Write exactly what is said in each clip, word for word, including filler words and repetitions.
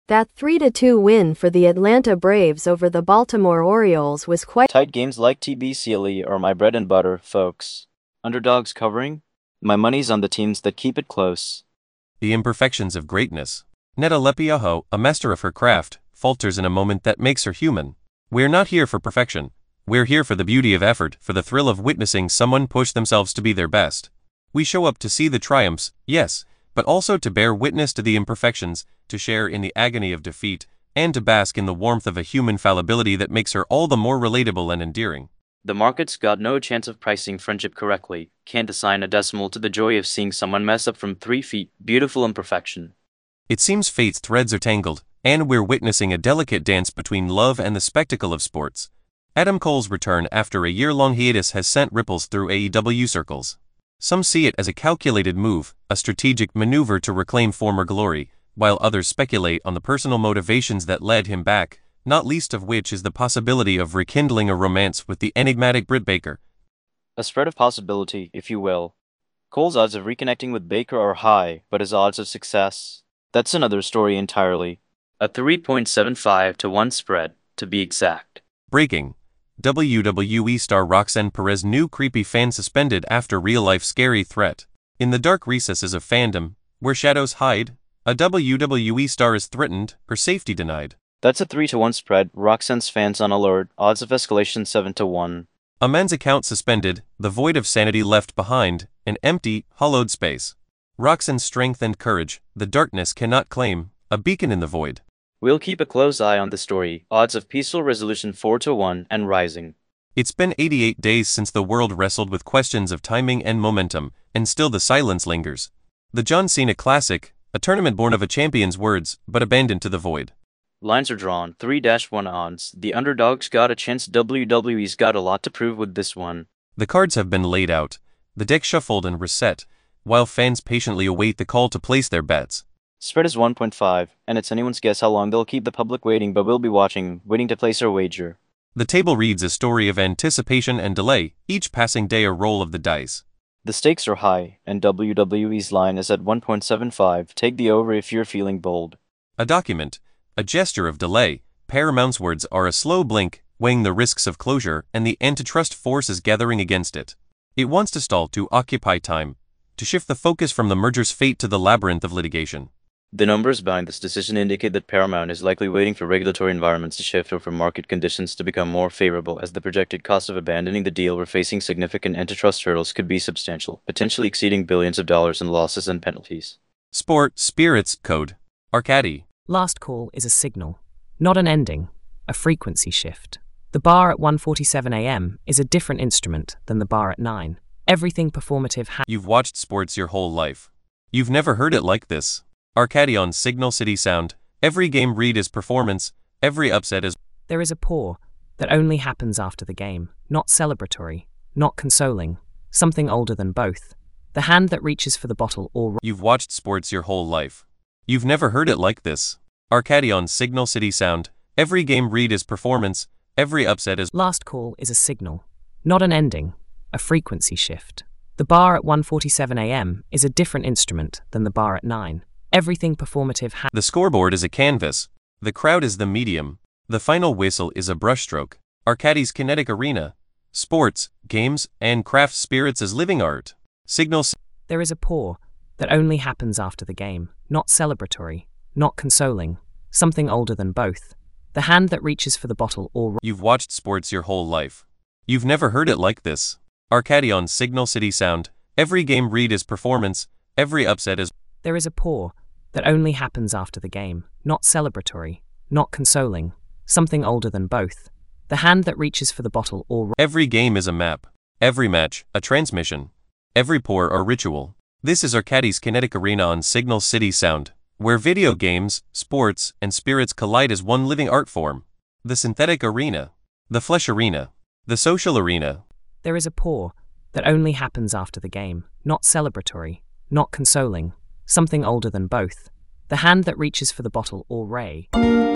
That three to two win for the Atlanta Braves over the Baltimore Orioles was quite tight. Games like T B C L E are my bread and butter, folks. Underdogs covering? My money's on the teams that keep it close. The imperfections of greatness. Netta Lepiaho, a master of her craft, falters in a moment that makes her human. We're not here for perfection. We're here for the beauty of effort, for the thrill of witnessing someone push themselves to be their best. We show up to see the triumphs, yes, but also to bear witness to the imperfections, to share in the agony of defeat, and to bask in the warmth of a human fallibility that makes her all the more relatable and endearing. The market's got no chance of pricing friendship correctly, can't assign a decimal to the joy of seeing someone mess up from three feet, beautiful imperfection. It seems fate's threads are tangled, and we're witnessing a delicate dance between love and the spectacle of sports. Adam Cole's return after a year-long hiatus has sent ripples through A E W circles. Some see it as a calculated move, a strategic maneuver to reclaim former glory, while others speculate on the personal motivations that led him back, not least of which is the possibility of rekindling a romance with the enigmatic Britt Baker. A spread of possibility, if you will. Cole's odds of reconnecting with Baker are high, but his odds of success? That's another story entirely. A three point seven five to one spread, to be exact. Breaking. W W E star Roxanne Perez new creepy fan suspended after real-life scary threat. In the dark recesses of fandom, where shadows hide, a W W E star is threatened, her safety denied. That's a three to one spread, Roxanne's fans on alert, odds of escalation seven to one. A man's account suspended, the void of sanity left behind, an empty, hollowed space. Roxanne's strength and courage, the darkness cannot claim, a beacon in the void. We'll keep a close eye on the story, odds of peaceful resolution four to one and rising. It's been eighty-eight days since the world wrestled with questions of timing and momentum, and still the silence lingers. The John Cena Classic, a tournament born of a champion's words, but abandoned to the void. Lines are drawn, three to one odds, the underdogs got a chance, W W E's got a lot to prove with this one. The cards have been laid out, the deck shuffled and reset, while fans patiently await the call to place their bets. Spread is one point five, and it's anyone's guess how long they'll keep the public waiting, but we'll be watching, waiting to place our wager. The table reads a story of anticipation and delay, each passing day a roll of the dice. The stakes are high, and W W E's line is at one point seven five, take the over if you're feeling bold. A document, a gesture of delay, Paramount's words are a slow blink, weighing the risks of closure and the antitrust forces gathering against it. It wants to stall to occupy time, to shift the focus from the merger's fate to the labyrinth of litigation. The numbers behind this decision indicate that Paramount is likely waiting for regulatory environments to shift or for market conditions to become more favorable, as the projected cost of abandoning the deal or facing significant antitrust hurdles could be substantial, potentially exceeding billions of dollars in losses and penalties. Sport, Spirits, Code. Arcadi. Last call is a signal, not an ending, a frequency shift. The bar at one forty-seven a m is a different instrument than the bar at nine. Everything performative ha- You've watched sports your whole life. You've never heard it like this. Arcadi on Signal City Sound. Every game read is performance, every upset is... There is a pour that only happens after the game, not celebratory, not consoling, something older than both. The hand that reaches for the bottle or... You've watched sports your whole life. You've never heard it like this. Arcadi on Signal City Sound. Every game read is performance, every upset is... Last call is a signal, not an ending, a frequency shift. The bar at one forty-seven a m is a different instrument than the bar at nine. Everything performative ha- The scoreboard is a canvas. The crowd is the medium. The final whistle is a brushstroke. Arcadi's kinetic arena. Sports, games, and craft spirits as living art. Signal... There is a pour that only happens after the game, not celebratory, not consoling, something older than both. The hand that reaches for the bottle or... You've watched sports your whole life. You've never heard it like this. Arcadi on Signal City Sound. Every game read is performance, every upset is... There is a pour that only happens after the game, not celebratory, not consoling, something older than both. The hand that reaches for the bottle or... Every game is a map. Every match, a transmission. Every pour, a ritual. This is Arcadi's kinetic arena on Signal City Sound, where video games, sports, and spirits collide as one living art form. The synthetic arena. The flesh arena. The social arena. There is a pour that only happens after the game, not celebratory, not consoling, something older than both. The hand that reaches for the bottle or ray.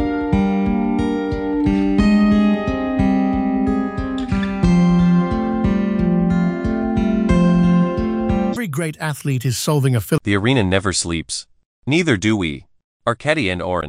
Every great athlete is solving a... The arena never sleeps. Neither do we. Arcadi and Oren.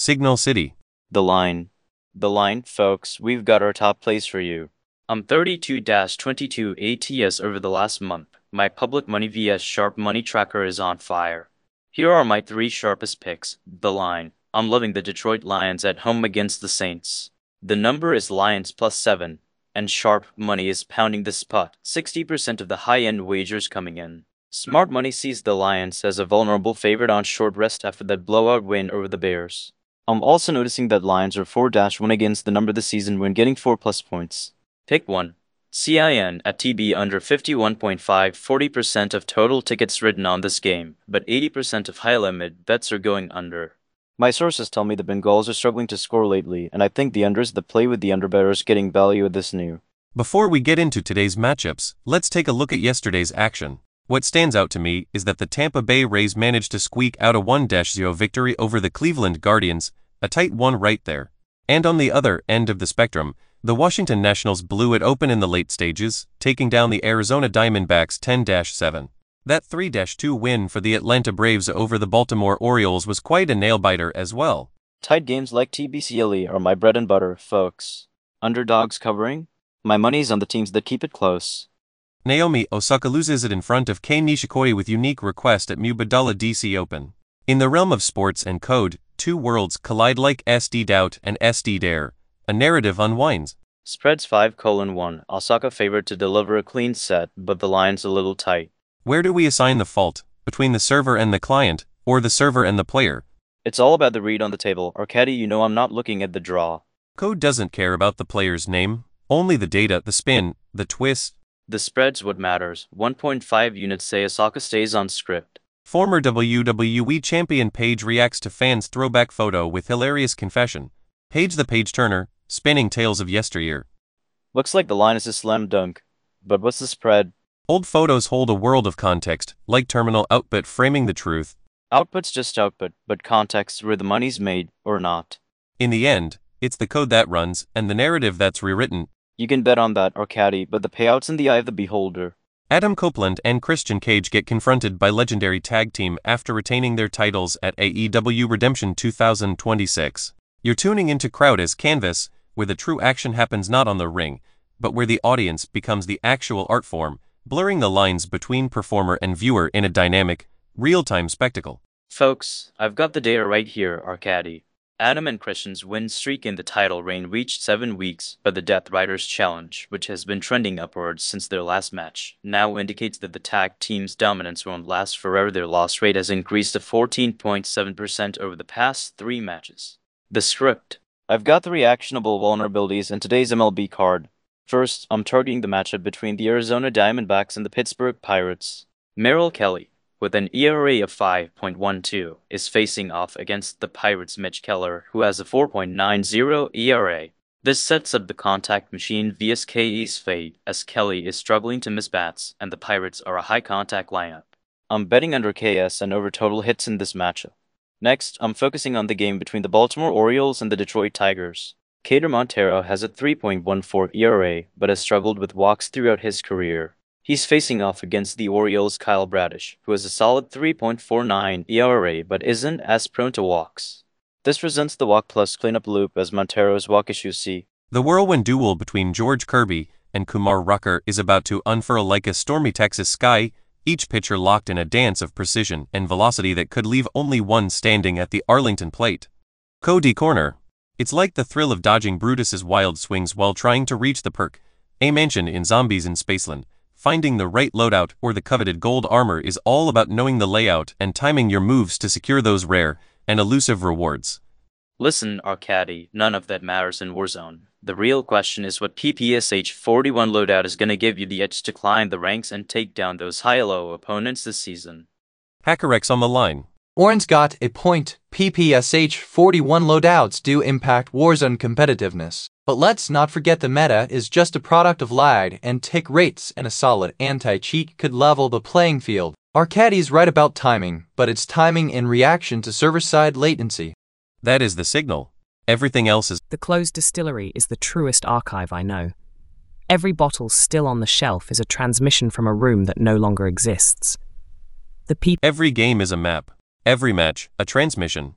Signal City. The line. The line, folks, we've got our top plays for you. I'm thirty-two twenty-two A T S over the last month. My public money vs sharp money tracker is on fire. Here are my three sharpest picks. The line. I'm loving the Detroit Lions at home against the Saints. The number is Lions plus seven, and sharp money is pounding the spot. sixty percent of the high-end wagers coming in. Smart money sees the Lions as a vulnerable favorite on short rest after that blowout win over the Bears. I'm also noticing that Lions are four to one against the number this season when getting four plus points. Pick one. C I N at T B under fifty-one point five, forty percent of total tickets written on this game, but eighty percent of high-limit bets are going under. My sources tell me the Bengals are struggling to score lately, and I think the unders that play with the underbettors getting value at this new. Before we get into today's matchups, let's take a look at yesterday's action. What stands out to me is that the Tampa Bay Rays managed to squeak out a one to zero victory over the Cleveland Guardians, a tight one right there. And on the other end of the spectrum, the Washington Nationals blew it open in the late stages, taking down the Arizona Diamondbacks ten to seven. That three to two win for the Atlanta Braves over the Baltimore Orioles was quite a nail-biter as well. Tight games like T B C L E are my bread and butter, folks. Underdogs covering? My money's on the teams that keep it close. Naomi Osaka loses it in front of Kei Nishikori with unique request at Mubadala D C Open. In the realm of sports and code, two worlds collide like S D Doubt and S D Dare. A narrative unwinds. Spreads five colon one. Osaka favored to deliver a clean set, but the line's a little tight. Where do we assign the fault? Between the server and the client, or the server and the player? It's all about the read on the table. Arcady, you know I'm not looking at the draw. Code doesn't care about the player's name, only the data, the spin, the twist. The spread's what matters. one point five units say Osaka stays on script. Former W W E champion Paige reacts to fans' throwback photo with hilarious confession. Paige the page turner, spinning tales of yesteryear. Looks like the line is a slam dunk. But what's the spread? Old photos hold a world of context, like terminal output framing the truth. Output's just output, but context's where the money's made, or not. In the end, it's the code that runs, and the narrative that's rewritten. You can bet on that, Arcady, but the payout's in the eye of the beholder. Adam Copeland and Christian Cage get confronted by legendary tag team after retaining their titles at A E W Redemption two thousand twenty-six. You're tuning into Crowd as Canvas, where the true action happens not on the ring, but where the audience becomes the actual art form, blurring the lines between performer and viewer in a dynamic, real-time spectacle. Folks, I've got the data right here, Arcady. Adam and Christian's win streak in the title reign reached seven weeks, but the Death Riders Challenge, which has been trending upwards since their last match, now indicates that the tag team's dominance won't last forever. Their loss rate has increased to fourteen point seven percent over the past three matches. The script. I've got three actionable vulnerabilities in today's M L B card. First, I'm targeting the matchup between the Arizona Diamondbacks and the Pittsburgh Pirates. Merrill Kelly, with an E R A of five point one two, is facing off against the Pirates' Mitch Keller, who has a four point nine zero E R A. This sets up the contact machine vs K E's fate, as Kelly is struggling to miss bats, and the Pirates are a high-contact lineup. I'm betting under K S and over total hits in this matchup. Next, I'm focusing on the game between the Baltimore Orioles and the Detroit Tigers. Kader Montero has a three point one four E R A, but has struggled with walks throughout his career. He's facing off against the Orioles' Kyle Bradish, who has a solid three point four nine E R A but isn't as prone to walks. This presents the walk plus cleanup loop as Montero's walk issue C. The whirlwind duel between George Kirby and Kumar Rucker is about to unfurl like a stormy Texas sky, each pitcher locked in a dance of precision and velocity that could leave only one standing at the Arlington plate. Cody Corner. It's like the thrill of dodging Brutus's wild swings while trying to reach the perk, a mansion in Zombies in Spaceland. Finding the right loadout or the coveted gold armor is all about knowing the layout and timing your moves to secure those rare and elusive rewards. Listen, Arcady, none of that matters in Warzone. The real question is what P P S H forty-one loadout is going to give you the edge to climb the ranks and take down those high-low opponents this season. HackerX on the line. Oren's got a point. P P S H forty-one loadouts do impact Warzone competitiveness. But let's not forget the meta is just a product of lag, and tick rates and a solid anti-cheat could level the playing field. Arcady's right about timing, but it's timing in reaction to server-side latency. That is the signal. Everything else is... The closed distillery is the truest archive I know. Every bottle still on the shelf is a transmission from a room that no longer exists. The people... Every game is a map. Every match, a transmission.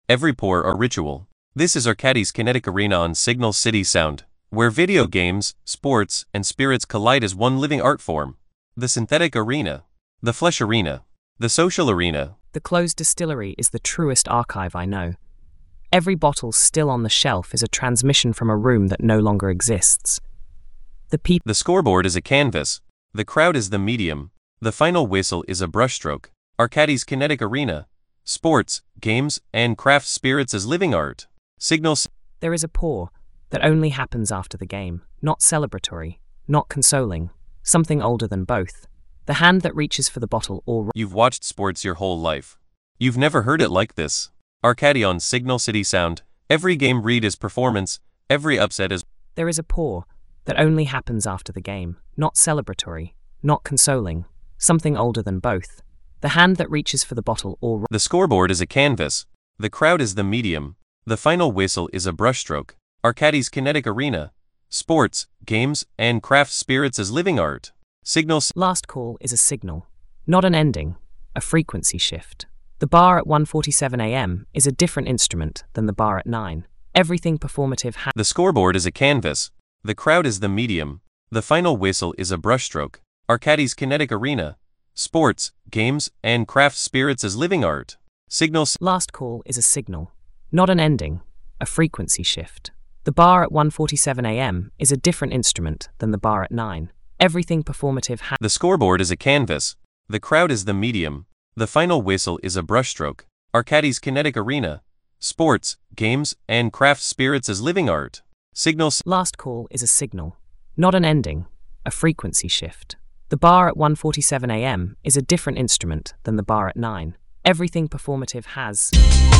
every pore or ritual. This is Arcadis Kinetic Arena on Signal City Sound, where video games, sports, and spirits collide as one living art form. The synthetic arena, the flesh arena, the social arena. The closed distillery is the truest archive I know. Every bottle still on the shelf is a transmission from a room that no longer exists. The peop- The scoreboard is a canvas, the crowd is the medium, the final whistle is a brushstroke. Arcadis Kinetic Arena, sports, games, and craft spirits as living art. Signal. There is a pour that only happens after the game, not celebratory, not consoling, something older than both. The hand that reaches for the bottle or... You've watched sports your whole life. You've never heard it like this. Arcadi on Signal City Sound, every game read is performance, every upset is... There is a pour that only happens after the game, not celebratory, not consoling, something older than both. The hand that reaches for the bottle or... The scoreboard is a canvas, the crowd is the medium, the final whistle is a brushstroke. Arcadis Kinetic Arena, sports, games, and craft spirits as living art. Signal. Last call is a signal, not an ending, a frequency shift. The bar at one forty-seven a m is a different instrument than the bar at nine. Everything performative ha- The scoreboard is a canvas, the crowd is the medium, the final whistle is a brushstroke. Arcadis Kinetic Arena, sports, games, and craft spirits as living art. Signal. Last call is a signal, not an ending, a frequency shift. The bar at one forty-seven a m is a different instrument than the bar at nine. Everything performative ha- The scoreboard is a canvas, the crowd is the medium, the final whistle is a brushstroke. Arcadis Kinetic Arena, sports, games, and craft spirits as living art. Signal. Last call is a signal, not an ending, a frequency shift. The bar at one forty-seven a m is a different instrument than the bar at nine. Everything performative has...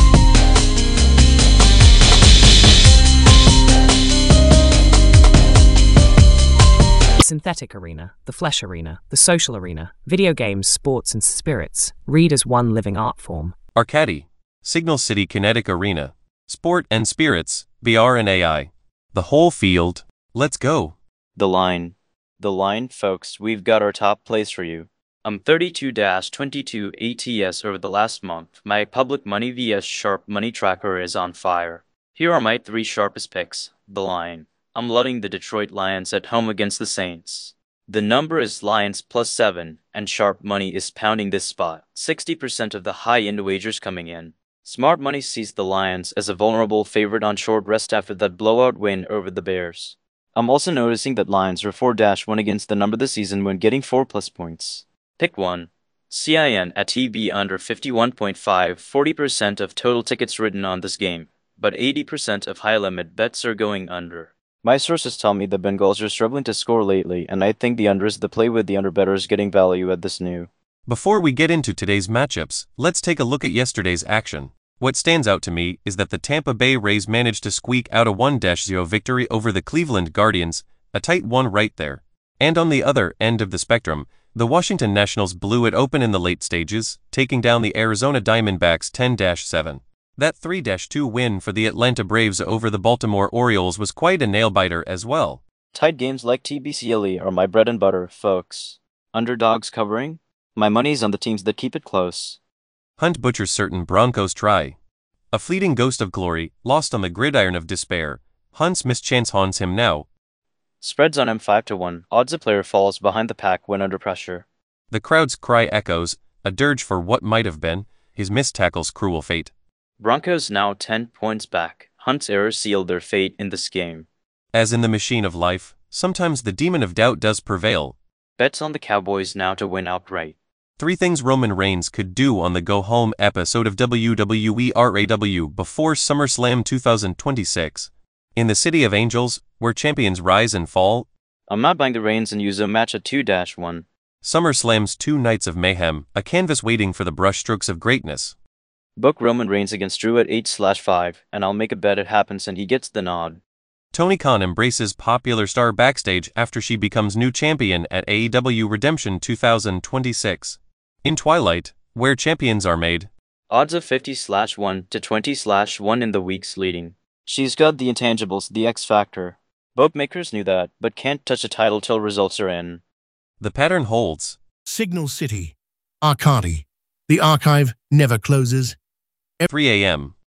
Synthetic arena, the flesh arena, the social arena, video games, sports, and spirits, read as one living art form. Arcadi, Signal City Kinetic Arena, sport and spirits, V R and A I. The whole field, let's go. The line. The line, folks, we've got our top plays for you. I'm thirty-two twenty-two A T S over the last month. My public money vs sharp money tracker is on fire. Here are my three sharpest picks. The line. I'm loving the Detroit Lions at home against the Saints. The number is Lions plus seven, and sharp money is pounding this spot. sixty percent of the high-end wagers coming in. Smart money sees the Lions as a vulnerable favorite on short rest after that blowout win over the Bears. I'm also noticing that Lions are four one against the number this season when getting four plus points. Pick one. C I N at T B under fifty-one point five, forty percent of total tickets written on this game, but eighty percent of high-limit bets are going under. My sources tell me the Bengals are struggling to score lately, and I think the under is the play with the under bettors getting value at this new. Before we get into today's matchups, let's take a look at yesterday's action. What stands out to me is that the Tampa Bay Rays managed to squeak out a one zero victory over the Cleveland Guardians, a tight one right there. And on the other end of the spectrum, the Washington Nationals blew it open in the late stages, taking down the Arizona Diamondbacks ten seven. That three two win for the Atlanta Braves over the Baltimore Orioles was quite a nail-biter as well. Tight games like T B C L E are my bread and butter, folks. Underdogs covering? My money's on the teams that keep it close. Hunt butchers certain Broncos try. A fleeting ghost of glory, lost on the gridiron of despair. Hunt's mischance haunts him now. Spreads on M five to one. Odds a player falls behind the pack when under pressure. The crowd's cry echoes, a dirge for what might have been, his missed tackle's cruel fate. Broncos now ten points back. Hunt's errors sealed their fate in this game. As in the machine of life, sometimes the demon of doubt does prevail. Bets on the Cowboys now to win outright. Three things Roman Reigns could do on the go-home episode of W W E RAW before SummerSlam two thousand twenty-six. In the City of Angels, where champions rise and fall. I'm not buying the Reigns and use a match at two one. SummerSlam's two nights of mayhem, a canvas waiting for the brushstrokes of greatness. Book Roman Reigns against Drew at eight slash five, and I'll make a bet it happens and he gets the nod. Tony Khan embraces popular star backstage after she becomes new champion at A E W Redemption two thousand twenty-six. In Twilight, where champions are made. Odds of fifty slash one to twenty slash one in the weeks leading. She's got the intangibles, the X factor. Bookmakers knew that, but can't touch a title till results are in. The pattern holds. Signal City. Arcadi. The archive never closes. three a m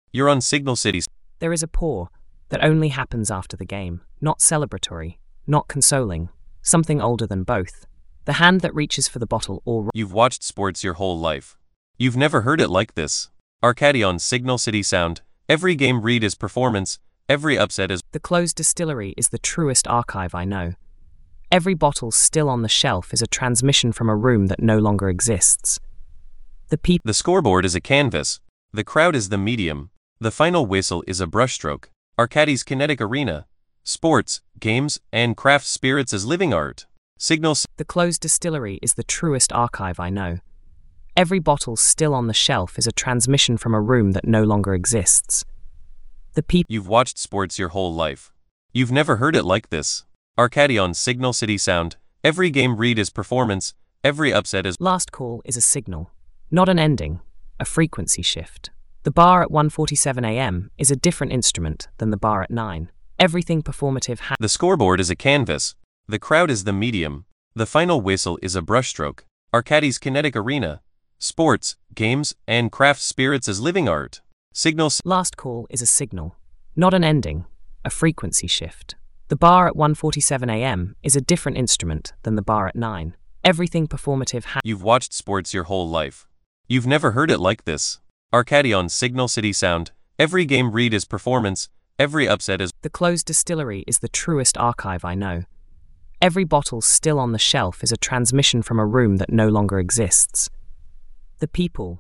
You're on Signal City. There is a pour that only happens after the game, not celebratory, not consoling, something older than both. The hand that reaches for the bottle or... You've watched sports your whole life. You've never heard it like this. Arcadi on Signal City Sound. Every game read is performance, every upset is... The closed distillery is the truest archive I know. Every bottle still on the shelf is a transmission from a room that no longer exists. The peop... The scoreboard is a canvas. The crowd is the medium. The final whistle is a brushstroke. Arcadi's kinetic arena. Sports, games, and craft spirits as living art. Signal... The closed distillery is the truest archive I know. Every bottle still on the shelf is a transmission from a room that no longer exists. The peop... You've watched sports your whole life. You've never heard it like this. Arcadi on Signal City Sound. Every game read is performance, every upset is... Last call is a signal, not an ending, a frequency shift. The bar at one forty-seven a m is a different instrument than the bar at nine. Everything performative ha... The scoreboard is a canvas. The crowd is the medium. The final whistle is a brushstroke. Arcadi's kinetic arena. Sports, games, and craft spirits as living art. Signal... Last call is a signal, not an ending, a frequency shift. The bar at one forty-seven a m is a different instrument than the bar at nine. Everything performative ha... You've watched sports your whole life. You've never heard it like this. Arcadi on Signal City Sound. Every game read is performance, every upset is... The closed distillery is the truest archive I know. Every bottle still on the shelf is a transmission from a room that no longer exists. The people...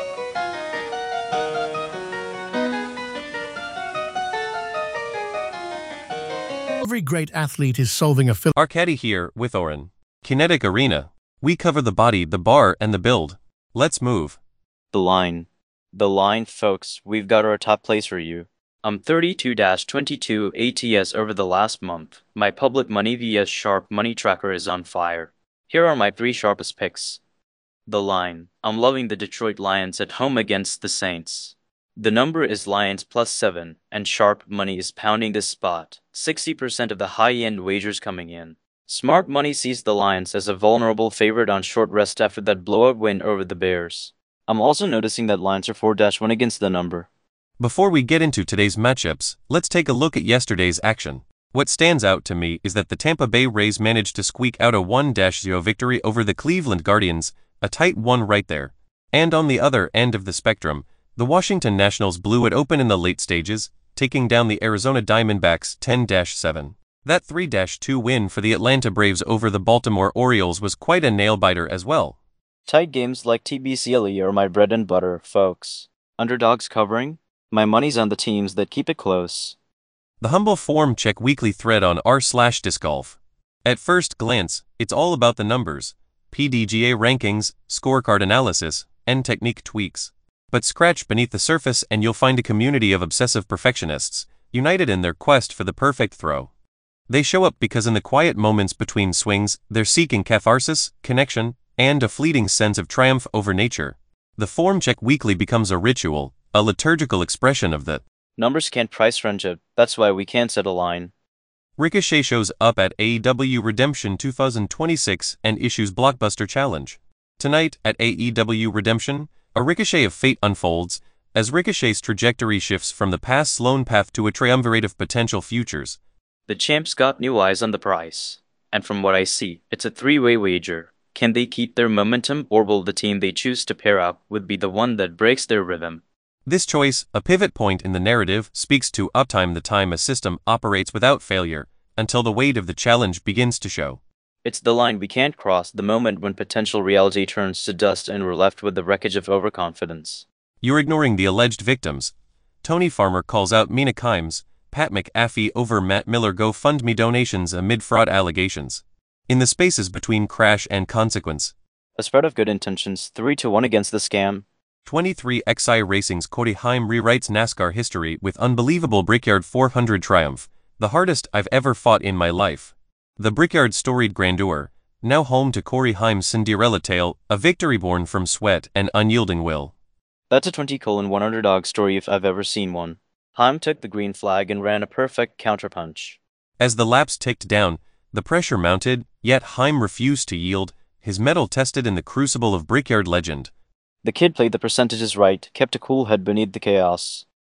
Every great athlete is solving a phil- Arcadi here with Oren. Kinetic arena. We cover the body, the bar, and the build. Let's move. The line. The line, folks, we've got our top place for you. I'm thirty-two twenty-two A T S over the last month. My public money vs Sharp Money Tracker is on fire. Here are my three sharpest picks. The line. I'm loving the Detroit Lions at home against the Saints. The number is Lions plus seven, and Sharp Money is pounding this spot. sixty percent of the high-end wagers coming in. Smart Money sees the Lions as a vulnerable favorite on short rest after that blowout win over the Bears. I'm also noticing that Lions are four to one against the number. Before we get into today's matchups, let's take a look at yesterday's action. What stands out to me is that the Tampa Bay Rays managed to squeak out a one to zero victory over the Cleveland Guardians, a tight one right there. And on the other end of the spectrum, the Washington Nationals blew it open in the late stages, taking down the Arizona Diamondbacks ten to seven. That three to two win for the Atlanta Braves over the Baltimore Orioles was quite a nail-biter as well. Tight games like T B C L E are my bread and butter, folks. Underdogs covering? My money's on the teams that keep it close. The humble form check weekly thread on r slash disc golf. At first glance, it's all about the numbers, P D G A rankings, scorecard analysis, and technique tweaks. But scratch beneath the surface and you'll find a community of obsessive perfectionists, united in their quest for the perfect throw. They show up because in the quiet moments between swings, they're seeking catharsis, connection, and a fleeting sense of triumph over nature. The Form Check Weekly becomes a ritual, a liturgical expression of the numbers can't price friendship, that's why we can't set a line. Ricochet shows up at A E W Redemption two thousand twenty-six and issues Blockbuster Challenge. Tonight, at A E W Redemption, a Ricochet of fate unfolds, as Ricochet's trajectory shifts from the past's lone path to a triumvirate of potential futures. The champ's got new eyes on the price, and from what I see, it's a three-way wager. Can they keep their momentum, or will the team they choose to pair up with be the one that breaks their rhythm? This choice, a pivot point in the narrative, speaks to uptime, the time a system operates without failure, until the weight of the challenge begins to show. It's the line we can't cross, the moment when potential reality turns to dust and we're left with the wreckage of overconfidence. You're ignoring the alleged victims. Tony Farmer calls out Mina Kimes, Pat McAfee over Matt Miller GoFundMe donations amid fraud allegations. In the spaces between crash and consequence, a spread of good intentions, three to one against the scam. twenty-three X I Racing's Cody Heim rewrites NASCAR history with unbelievable Brickyard four hundred triumph, the hardest I've ever fought in my life. The Brickyard storied grandeur, now home to Corey Heim's Cinderella tale, a victory born from sweat and unyielding will. That's a twenty colon one underdog story if I've ever seen one. Heim took the green flag and ran a perfect counterpunch. As the laps ticked down, the pressure mounted, yet Heim refused to yield, his mettle tested in the crucible of Brickyard legend. The kid played the percentages right, kept a cool head beneath the chaos.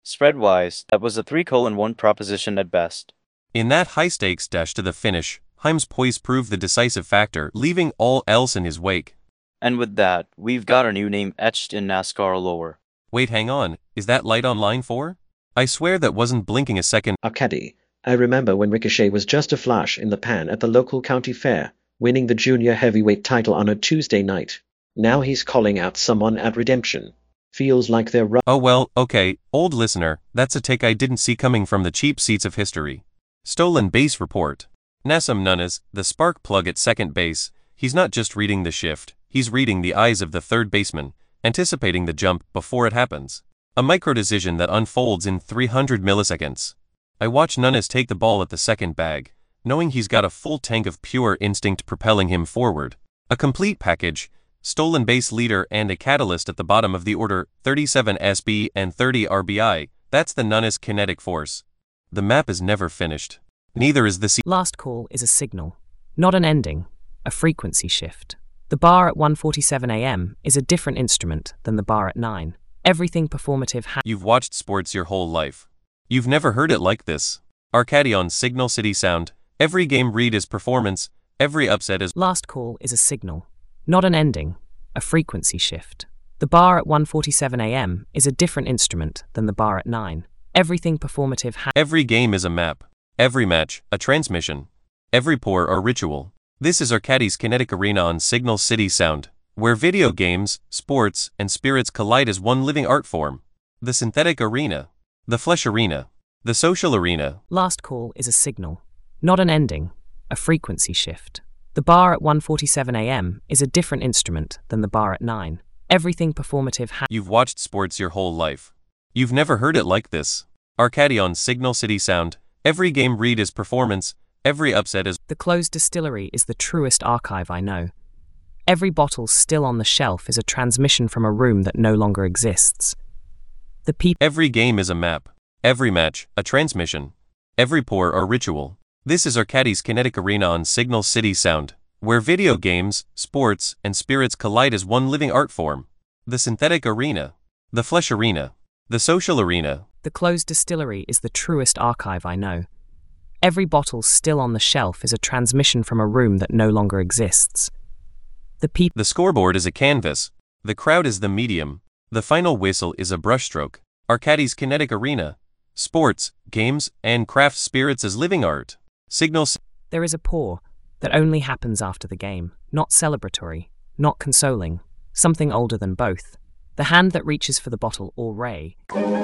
Spread-wise, that was a three colon one proposition at best. In that high-stakes dash to the finish, Heim's poise proved the decisive factor, leaving all else in his wake. And with that, we've got our new name etched in NASCAR lore. Wait, hang on, is that light on line four? I swear that wasn't blinking a second. Arcady, I remember when Ricochet was just a flash in the pan at the local county fair, winning the junior heavyweight title on a Tuesday night. Now he's calling out someone at Redemption. Feels like they're ru- Oh well, okay, old listener, that's a take I didn't see coming from the cheap seats of history. Stolen base report. Nassim Nunes, the spark plug at second base, he's not just reading the shift, he's reading the eyes of the third baseman, anticipating the jump before it happens. A micro-decision that unfolds in three hundred milliseconds. I watch Nunes take the ball at the second bag, knowing he's got a full tank of pure instinct propelling him forward. A complete package, stolen base leader and a catalyst at the bottom of the order, thirty-seven S B and thirty R B I, that's the Nunes kinetic force. The map is never finished. Neither is the C- Last call is a signal, not an ending, a frequency shift. The bar at one forty-seven a m is a different instrument than the bar at nine. Everything performative ha- You've watched sports your whole life. You've never heard it like this. Arcady on Signal City Sound, every game read is performance, every upset is- Last call is a signal, not an ending, a frequency shift. The bar at one forty-seven a m is a different instrument than the bar at nine. Everything performative ha- Every game is a map. Every match, a transmission. Every pour or ritual. This is Arcady's Kinetic Arena on Signal City Sound, where video games, sports, and spirits collide as one living art form. The synthetic arena. The flesh arena. The social arena. Last call is a signal, not an ending, a frequency shift. The bar at one forty-seven a m is a different instrument than the bar at nine. Everything performative ha- You've watched sports your whole life. You've never heard it like this. Arcady on Signal City Sound, every game read is performance, every upset is- The closed distillery is the truest archive I know. Every bottle still on the shelf is a transmission from a room that no longer exists. The peop- Every game is a map. Every match, a transmission. Every pour or ritual. This is Arcady's Kinetic Arena on Signal City Sound, where video games, sports, and spirits collide as one living art form. The synthetic arena. The flesh arena. The social arena. The closed distillery is the truest archive I know. Every bottle still on the shelf is a transmission from a room that no longer exists. The peop- The scoreboard is a canvas. The crowd is the medium. The final whistle is a brushstroke. Arcady's Kinetic Arena. Sports, games, and craft spirits as living art. Signal. There is a pour that only happens after the game, not celebratory, not consoling, something older than both. The hand that reaches for the bottle or ray.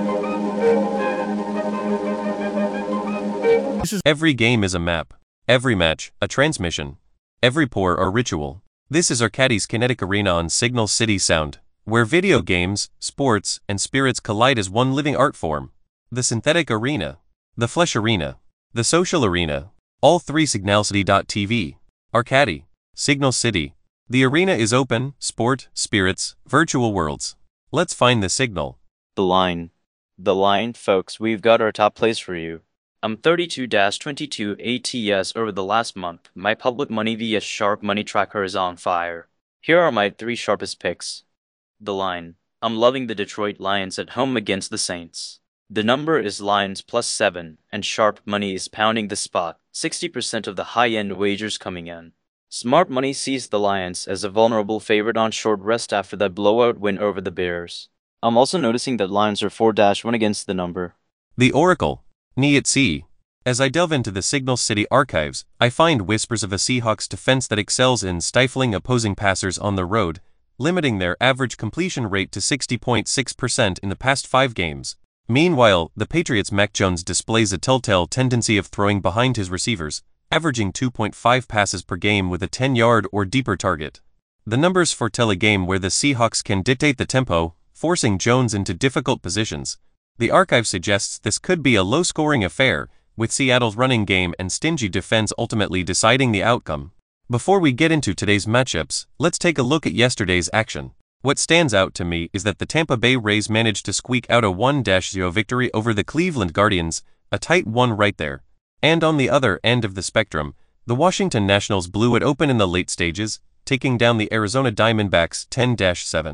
Every game is a map. Every match, a transmission. Every pour or ritual. This is Arcady's Kinetic Arena on Signal City Sound, where video games, sports, and spirits collide as one living art form. The synthetic arena. The flesh arena. The social arena. All three signalcity dot t v. Arcady. Signal City. The arena is open, sport, spirits, virtual worlds. Let's find the signal. The line. The line, folks, we've got our top plays for you. I'm thirty-two twenty-two A T S over the last month. My public money via Sharp Money Tracker is on fire. Here are my three sharpest picks. The line. I'm loving the Detroit Lions at home against the Saints. The number is Lions plus seven, and Sharp Money is pounding the spot, sixty percent of the high-end wagers coming in. Smart Money sees the Lions as a vulnerable favorite on short rest after that blowout win over the Bears. I'm also noticing that Lions are four one against the number. The Oracle. Knee at sea. As I delve into the Signal City archives, I find whispers of a Seahawks defense that excels in stifling opposing passers on the road, limiting their average completion rate to sixty point six percent in the past five games. Meanwhile, the Patriots' Mac Jones displays a telltale tendency of throwing behind his receivers, averaging two point five passes per game with a ten-yard or deeper target. The numbers foretell a game where the Seahawks can dictate the tempo, forcing Jones into difficult positions. The archive suggests this could be a low-scoring affair, with Seattle's running game and stingy defense ultimately deciding the outcome. Before we get into today's matchups, let's take a look at yesterday's action. What stands out to me is that the Tampa Bay Rays managed to squeak out a one zero victory over the Cleveland Guardians, a tight one right there. And on the other end of the spectrum, the Washington Nationals blew it open in the late stages, taking down the Arizona Diamondbacks ten to seven.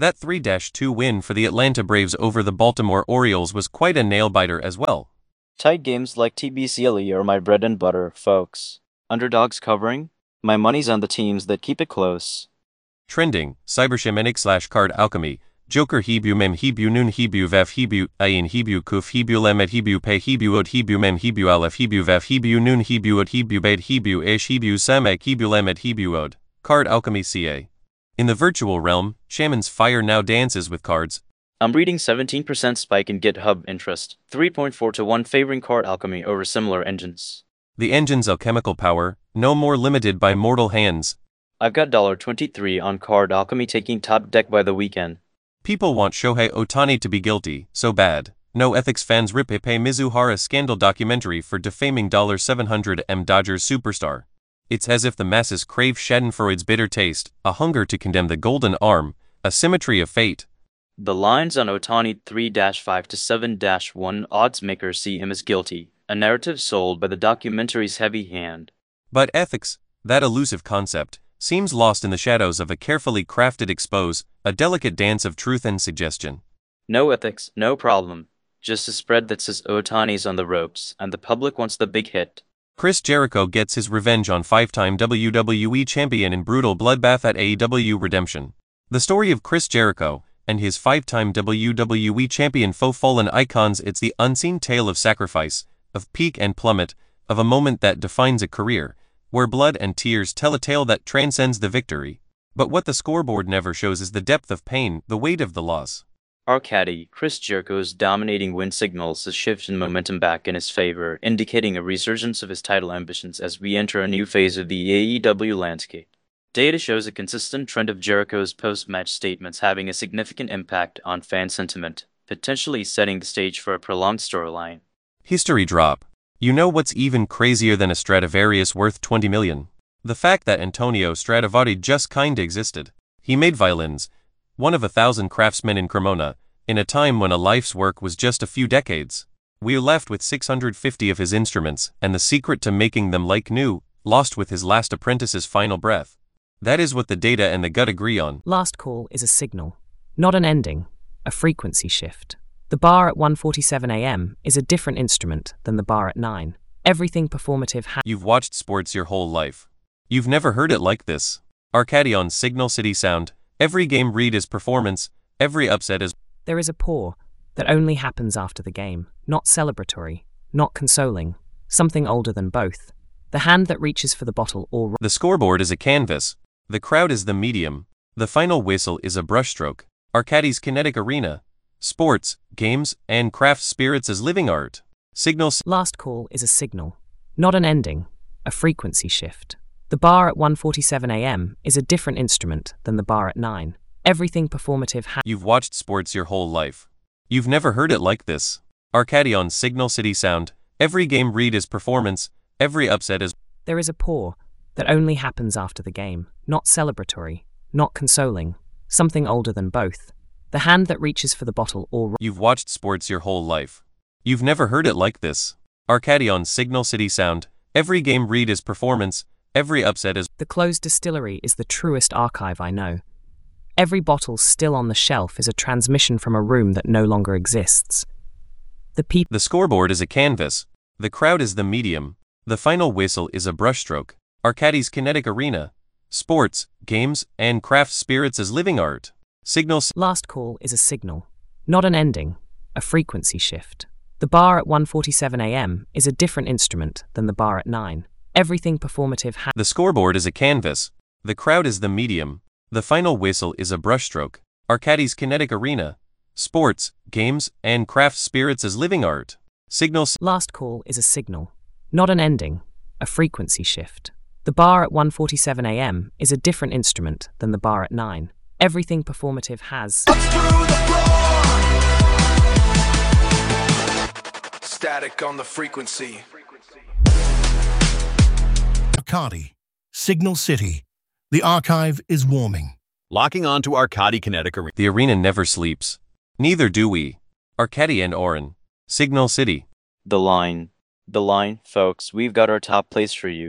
That three two win for the Atlanta Braves over the Baltimore Orioles was quite a nail-biter as well. Tight games like T B C L E are my bread and butter, folks. Underdogs covering? My money's on the teams that keep it close. Trending, Cybershamanik slash Card Alchemy, Joker Hebu Mem Hebu Nun Hebu Vef Hebu Ayin Hebu Kuf Hebu Lemet Hebu Pe Hebu Od Hebu Mem Hebu Aleph Hebu Vef Hebu Nun Hebu Od Hebu Bait Hebu Ish Hebu Samek Hebu Lemet Hebu Od. Card Alchemy C A. In the virtual realm, Shaman's Fire now dances with cards. I'm reading seventeen percent spike in GitHub interest, three point four to one favoring Card Alchemy over similar engines. The engine's alchemical power, no more limited by mortal hands. I've got twenty-three dollars on Card Alchemy taking top deck by the weekend. People want Shohei Ohtani to be guilty, so bad. No ethics fans rip Ippei Mizuhara scandal documentary for defaming seven hundred million Dodgers superstar. It's as if the masses crave Schadenfreude's bitter taste, a hunger to condemn the golden arm, a symmetry of fate. The lines on Ohtani three five to seven one odds makers see him as guilty, a narrative sold by the documentary's heavy hand. But ethics, that elusive concept, seems lost in the shadows of a carefully crafted expose, a delicate dance of truth and suggestion. No ethics, no problem. Just a spread that says Ohtani's on the ropes, and the public wants the big hit. Chris Jericho gets his revenge on five-time W W E champion in brutal bloodbath at A E W Redemption. The story of Chris Jericho and his five-time W W E champion foe fallen icons. It's the unseen tale of sacrifice, of peak and plummet, of a moment that defines a career, where blood and tears tell a tale that transcends the victory. But what the scoreboard never shows is the depth of pain, the weight of the loss. Our caddy, Chris Jericho's dominating win signals a shift in momentum back in his favor, indicating a resurgence of his title ambitions as we enter a new phase of the A E W landscape. Data shows a consistent trend of Jericho's post-match statements having a significant impact on fan sentiment, potentially setting the stage for a prolonged storyline. History drop. You know what's even crazier than a Stradivarius worth twenty million dollars? The fact that Antonio Stradivari just kinda existed. He made violins, one of a thousand craftsmen in Cremona, in a time when a life's work was just a few decades. We're left with six hundred fifty of his instruments, and the secret to making them like new, lost with his last apprentice's final breath. That is what the data and the gut agree on. Last call is a signal, not an ending, a frequency shift. The bar at one forty-seven a m is a different instrument than the bar at nine. Everything performative ha- You've watched sports your whole life. You've never heard it like this. Arcadion Signal City Sound. Every game read is performance, every upset is... There is a pour that only happens after the game, not celebratory, not consoling, something older than both. The hand that reaches for the bottle or... The scoreboard is a canvas. The crowd is the medium. The final whistle is a brushstroke. Arcadi's kinetic arena. Sports, games, and craft spirits as living art. Signals. Last call is a signal, not an ending, a frequency shift. The bar at one forty-seven a m is a different instrument than the bar at nine. Everything performative ha- You've watched sports your whole life. You've never heard it like this. Arcadion Signal City Sound. Every game read is performance, every upset is... There is a pour that only happens after the game, not celebratory, not consoling, something older than both. The hand that reaches for the bottle or... You've watched sports your whole life. You've never heard it like this. Arcadion Signal City Sound. Every game read is performance, every upset is... The closed distillery is the truest archive I know. Every bottle still on the shelf is a transmission from a room that no longer exists. The pe- The scoreboard is a canvas. The crowd is the medium. The final whistle is a brushstroke. Arcadi's kinetic arena. Sports, games, and craft spirits as living art. Signals. Last call is a signal, not an ending, a frequency shift. The bar at one forty-seven a m is a different instrument than the bar at nine. Everything performative ha- The scoreboard is a canvas. The crowd is the medium. The final whistle is a brushstroke. Arcadi's kinetic arena. Sports, games, and craft spirits as living art. Signals. Last call is a signal, not an ending, a frequency shift. The bar at one forty-seven a m is a different instrument than the bar at nine. Everything performative has... Static on the frequency. Arcadi, Signal City. The archive is warming. Locking on to Arcadi Kinetic Arena. The arena never sleeps. Neither do we. Arcadi and Oren. Signal City. The line. The line, folks, we've got our top place for you.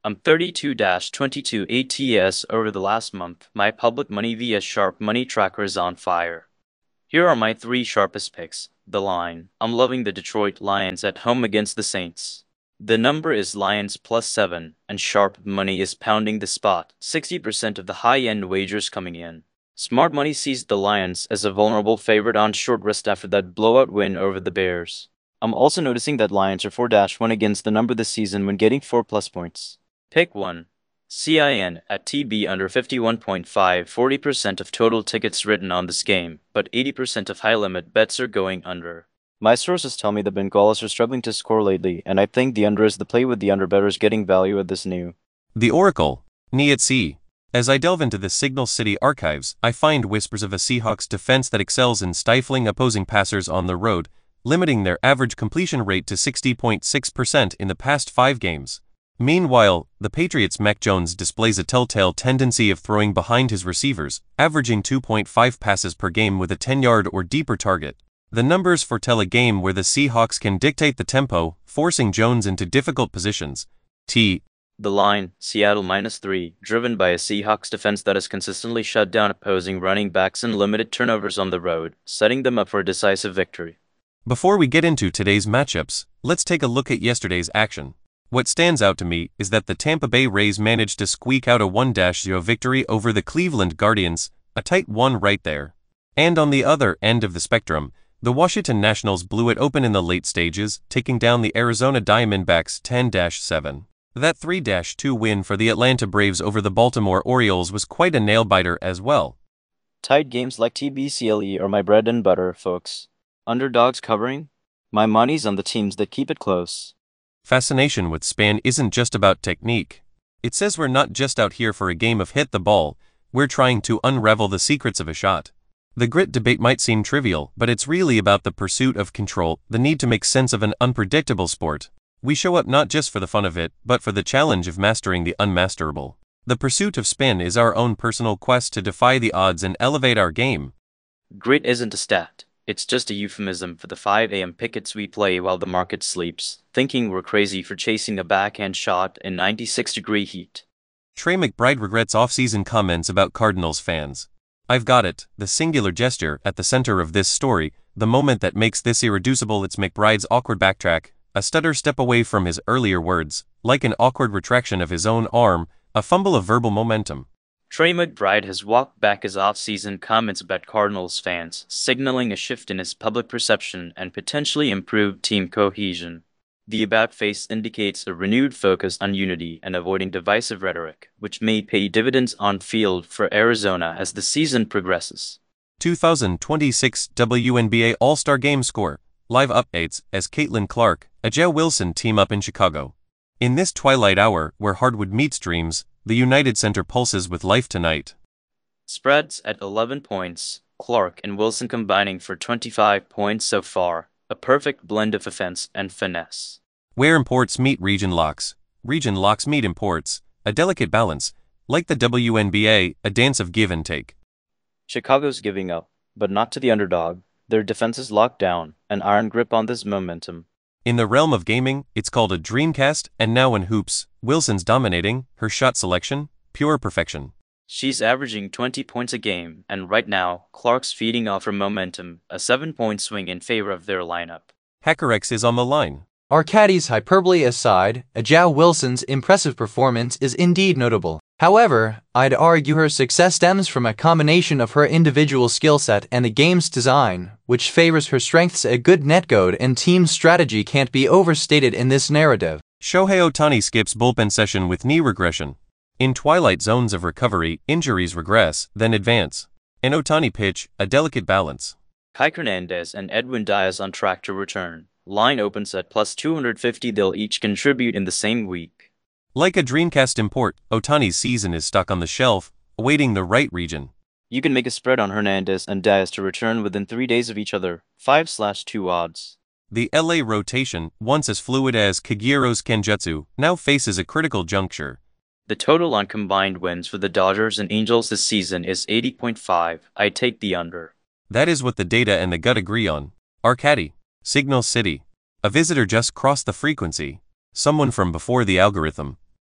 I'm thirty-two twenty-two A T S over the last month. My public money via Sharp Money Tracker is on fire. Here are my three sharpest picks. The line. I'm loving the Detroit Lions at home against the Saints. The number is Lions plus seven, and Sharp Money is pounding the spot. sixty percent of the high-end wagers coming in. Smart Money sees the Lions as a vulnerable favorite on short rest after that blowout win over the Bears. I'm also noticing that Lions are four one against the number this season when getting four plus points. Pick one. C I N at T B under fifty-one point five. forty percent of total tickets written on this game, but eighty percent of high-limit bets are going under. My sources tell me the Bengalis are struggling to score lately, and I think the under is the play with the underbettors getting value at this new. The Oracle, N I A T C. As I delve into the Signal City archives, I find whispers of a Seahawks defense that excels in stifling opposing passers on the road, limiting their average completion rate to sixty point six percent in the past five games. Meanwhile, the Patriots' Mac Jones displays a telltale tendency of throwing behind his receivers, averaging two point five passes per game with a ten-yard or deeper target. The numbers foretell a game where the Seahawks can dictate the tempo, forcing Jones into difficult positions. T. The line, Seattle minus three, driven by a Seahawks defense that has consistently shut down opposing running backs and limited turnovers on the road, setting them up for a decisive victory. Before we get into today's matchups, let's take a look at yesterday's action. What stands out to me is that the Tampa Bay Rays managed to squeak out a one zero victory over the Cleveland Guardians, a tight one right there. And on the other end of the spectrum, the Washington Nationals blew it open in the late stages, taking down the Arizona Diamondbacks ten seven. That three two win for the Atlanta Braves over the Baltimore Orioles was quite a nail-biter as well. Tight games like T B C L E are my bread and butter, folks. Underdogs covering? My money's on the teams that keep it close. Fascination with Span isn't just about technique. It says we're not just out here for a game of hit the ball, we're trying to unravel the secrets of a shot. The grit debate might seem trivial, but it's really about the pursuit of control, the need to make sense of an unpredictable sport. We show up not just for the fun of it, but for the challenge of mastering the unmasterable. The pursuit of Spin is our own personal quest to defy the odds and elevate our game. Grit isn't a stat. It's just a euphemism for the five A M pickets we play while the market sleeps, thinking we're crazy for chasing a backhand shot in ninety-six degree heat. Trey McBride regrets off-season comments about Cardinals fans. I've got it, the singular gesture at the center of this story, the moment that makes this irreducible. It's McBride's awkward backtrack, a stutter step away from his earlier words, like an awkward retraction of his own arm, a fumble of verbal momentum. Trey McBride has walked back his off-season comments about Cardinals fans, signaling a shift in his public perception and potentially improved team cohesion. The about-face indicates a renewed focus on unity and avoiding divisive rhetoric, which may pay dividends on field for Arizona as the season progresses. two thousand twenty-six W N B A All-Star Game Score, live updates as Caitlin Clark, A'ja Wilson team up in Chicago. In this twilight hour where hardwood meets dreams, the United Center pulses with life tonight. Spreads at eleven points, Clark and Wilson combining for twenty-five points so far, a perfect blend of offense and finesse. Where imports meet region locks, region locks meet imports, a delicate balance, like the W N B A, a dance of give and take. Chicago's giving up, but not to the underdog. Their defense is locked down, an iron grip on this momentum. In the realm of gaming, it's called a dreamcast, and now in hoops, Wilson's dominating, her shot selection, pure perfection. She's averaging twenty points a game, and right now, Clark's feeding off her momentum, a seven-point swing in favor of their lineup. HackerX is on the line. Arcadi's hyperbole aside, A'ja Wilson's impressive performance is indeed notable. However, I'd argue her success stems from a combination of her individual skill set and the game's design, which favors her strengths. A good netcode and team strategy can't be overstated in this narrative. Shohei Ohtani skips bullpen session with knee regression. In twilight zones of recovery, injuries regress, then advance. An Ohtani pitch, a delicate balance. Kike Hernandez and Edwin Diaz on track to return. Line opens at plus two hundred fifty. They'll each contribute in the same week. Like a Dreamcast import, Ohtani's season is stuck on the shelf, awaiting the right region. You can make a spread on Hernandez and Diaz to return within three days of each other, five slash two odds. The L A rotation, once as fluid as Kagero's Kenjutsu, now faces a critical juncture. The total on combined wins for the Dodgers and Angels this season is eighty point five. I take the under. That is what the data and the gut agree on. Arcady, Signal City. A visitor just crossed the frequency. Someone from before the algorithm.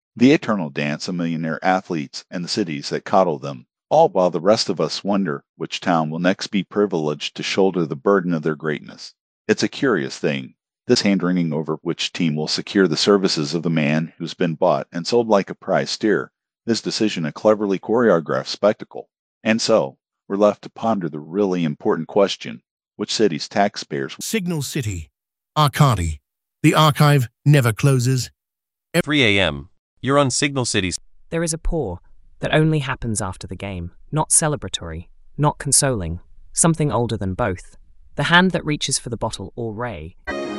The eternal dance of millionaire athletes and the cities that coddle them, all while the rest of us wonder which town will next be privileged to shoulder the burden of their greatness. It's a curious thing, this hand-wringing over which team will secure the services of the man who's been bought and sold like a prize steer, this decision a cleverly choreographed spectacle. And so, we're left to ponder the really important question, which city's taxpayers... Signal City. Arcadi. The archive never closes. three a m You're on Signal City's. There is a pause that only happens after the game, not celebratory, not consoling, something older than both. The hand that reaches for the bottle or ray.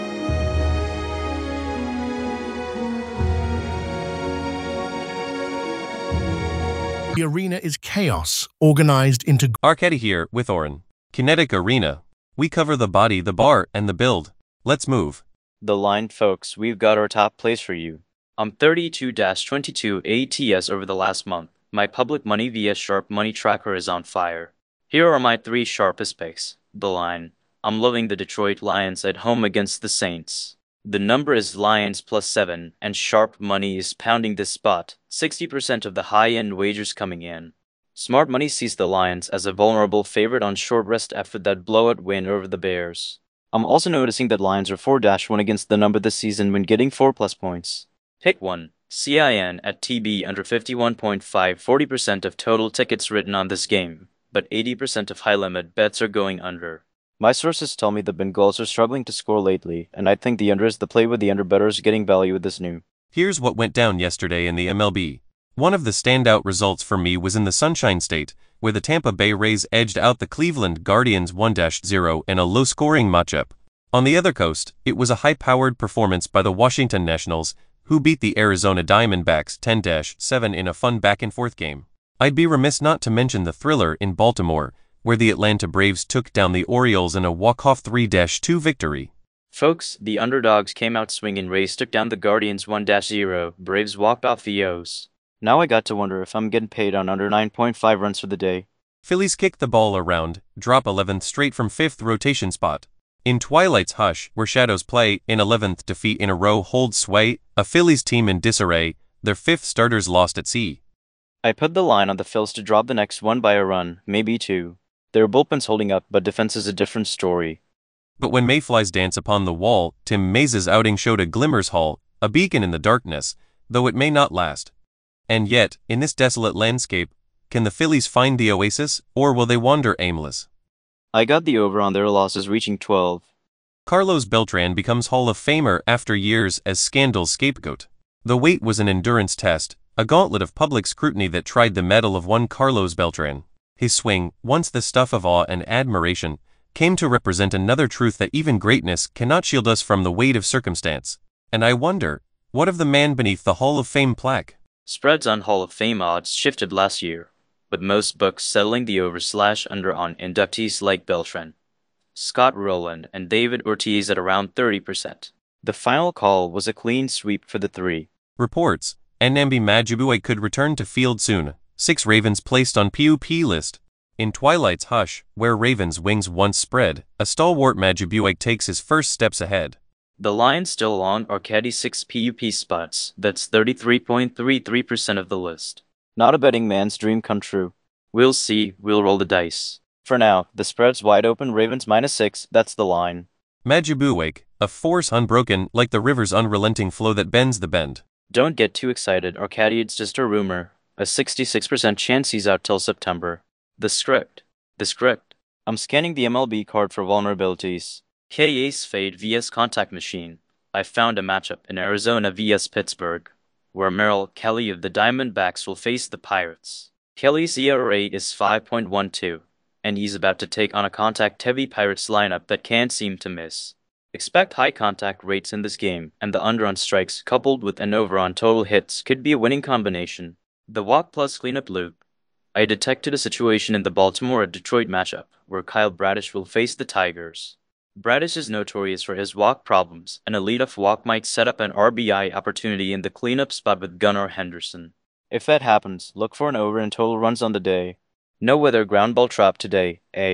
The arena is chaos, organized into... Arcadi here, with Oren. Kinetic Arena. We cover the body, the bar, and the build. Let's move. The line, folks, we've got our top plays for you. I'm thirty-two twenty-two A T S over the last month. My public money via Sharp Money Tracker is on fire. Here are my three sharpest picks. The line. I'm loving the Detroit Lions at home against the Saints. The number is Lions plus seven, and Sharp Money is pounding this spot, sixty percent of the high-end wagers coming in. Smart Money sees the Lions as a vulnerable favorite on short rest after that blowout win over the Bears. I'm also noticing that Lions are four one against the number this season when getting four plus points. Pick one. C I N at T B under fifty-one point five, forty percent of total tickets written on this game, but eighty percent of high-limit bets are going under. My sources tell me the Bengals are struggling to score lately, and I think the under is the play with the under bettors getting value with this new. Here's what went down yesterday in the M L B. One of the standout results for me was in the Sunshine State, where the Tampa Bay Rays edged out the Cleveland Guardians one to zero in a low-scoring matchup. On the other coast, it was a high-powered performance by the Washington Nationals, who beat the Arizona Diamondbacks ten to seven in a fun back-and-forth game. I'd be remiss not to mention the thriller in Baltimore, where the Atlanta Braves took down the Orioles in a walk-off three to two victory. Folks, the underdogs came out swinging. Rays took down the Guardians one to zero, Braves walked off the O's. Now I got to wonder if I'm getting paid on under nine point five runs for the day. Phillies kick the ball around, drop eleventh straight from fifth rotation spot. In Twilight's hush, where shadows play, in eleventh defeat in a row holds sway, a Phillies team in disarray, their fifth starters lost at sea. I put the line on the Phils to drop the next one by a run, maybe two. Their bullpen's holding up, but defense is a different story. But when mayflies dance upon the wall, Tim Maze's outing showed a glimmer's haul, a beacon in the darkness, though it may not last. And yet, in this desolate landscape, can the Phillies find the oasis, or will they wander aimless? I got the over on their losses reaching twelve. Carlos Beltran becomes Hall of Famer after years as scandal's scapegoat. The wait was an endurance test, a gauntlet of public scrutiny that tried the mettle of one Carlos Beltran. His swing, once the stuff of awe and admiration, came to represent another truth that even greatness cannot shield us from the weight of circumstance. And I wonder, what of the man beneath the Hall of Fame plaque? Spreads on Hall of Fame odds shifted last year, with most books settling the over slash under on inductees like Beltran, Scott Rowland, and David Ortiz at around thirty percent. The final call was a clean sweep for the three. Reports, Nnamdi Madubuike could return to field soon. Six Ravens placed on P U P list. In Twilight's hush, where Ravens' wings once spread, a stalwart Madubuike takes his first steps ahead. The Lions still on Arcadi's six P U P spots, that's thirty-three point three three percent of the list. Not a betting man's dream come true. We'll see, we'll roll the dice. For now, the spread's wide open, Ravens minus six, that's the line. Madubuike, a force unbroken like the river's unrelenting flow that bends the bend. Don't get too excited, Arcadi, it's just a rumor. A sixty-six percent chance he's out till September. The script. The script. I'm scanning the M L B card for vulnerabilities. K-Ace Fade vs Contact Machine. I found a matchup in Arizona vs Pittsburgh, where Merrill Kelly of the Diamondbacks will face the Pirates. Kelly's E R A is five point one two, and he's about to take on a contact-heavy Pirates lineup that can't seem to miss. Expect high contact rates in this game, and the under on strikes coupled with an over on total hits could be a winning combination. The walk plus cleanup loop. I detected a situation in the Baltimore-Detroit matchup, where Kyle Bradish will face the Tigers. Bradish is notorious for his walk problems, and a leadoff walk might set up an R B I opportunity in the cleanup spot with Gunnar Henderson. If that happens, look for an over in total runs on the day. No weather ground ball trap today, eh?